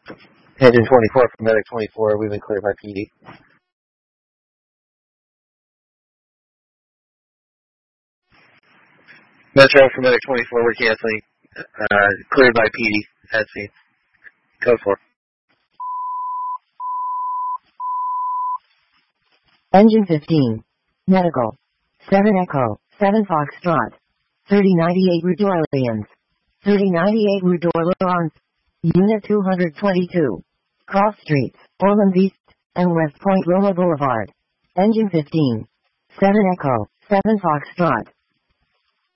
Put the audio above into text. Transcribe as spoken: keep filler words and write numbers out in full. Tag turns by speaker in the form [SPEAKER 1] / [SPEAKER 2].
[SPEAKER 1] Engine twenty-four from Medic twenty-four, we've been cleared by P D. Metro from Medic twenty-four, we're canceling. Uh, cleared by P D. At scene. Code four.
[SPEAKER 2] Engine fifteen. Medical. seven Echo. seven Foxtrot. thirty ninety-eight Rue d'Orléans. thirty ninety-eight Rue d'Orléans. Unit two hundred twenty-two. Cross Streets, Orleans East, and West Point Roma Boulevard. Engine fifteen. seven Echo. seven Foxtrot.